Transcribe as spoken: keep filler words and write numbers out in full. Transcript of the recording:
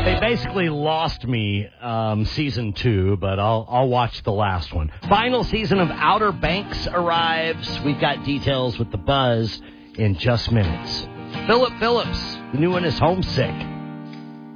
They basically lost me um, season two, but I'll I'll watch the last one. Final season of Outer Banks arrives. We've got details with the buzz in just minutes. Philip Phillips, the new one is Homesick.